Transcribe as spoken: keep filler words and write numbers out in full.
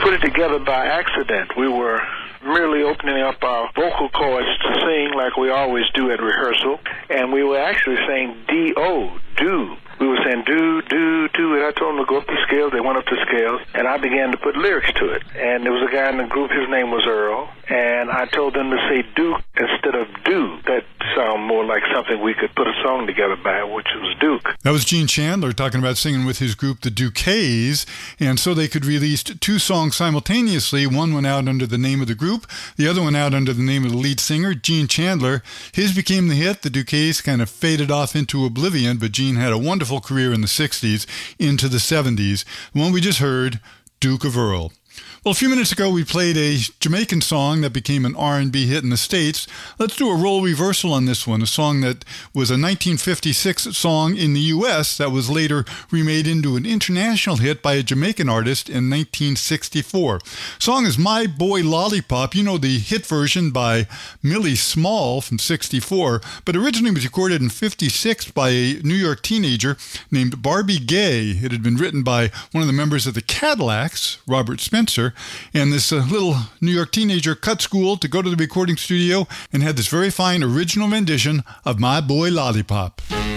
put it together by accident. We were merely opening up our vocal cords to sing like we always do at rehearsal, and we were actually saying D O, do. We were saying do, do, do, and I told them to go up the scales. They went up the scales, and I began to put lyrics to it. And there was a guy in the group, his name was Earl, and I told them to say Duke instead of do. That sounded more like something we could put a song together by, which was Duke. That was Gene Chandler talking about singing with his group, the Duquets, and so they could release two songs simultaneously. One went out under the name of the group, the other one out under the name of the lead singer, Gene Chandler. His became the hit. The Duquets kind of faded off into oblivion, but Gene had a wonderful career in the sixties into the seventies. The one we just heard, Duke of Earl. Well, a few minutes ago, we played a Jamaican song that became an R and B hit in the States. Let's do a role reversal on this one, a song that was a nineteen fifty-six song in the U S that was later remade into an international hit by a Jamaican artist in nineteen sixty-four. The song is My Boy Lollipop. You know the hit version by Millie Small from sixty-four, but originally was recorded in fifty-six by a New York teenager named Barbie Gay. It had been written by one of the members of the Cadillacs, Robert Spencer, and this uh, little New York teenager cut school to go to the recording studio and had this very fine original rendition of My Boy Lollipop.